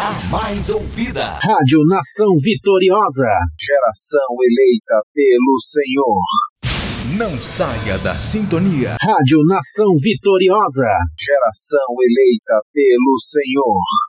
A mais ouvida. Rádio Nação Vitoriosa. Geração eleita pelo Senhor. Não saia da sintonia. Rádio Nação Vitoriosa. Geração eleita pelo Senhor.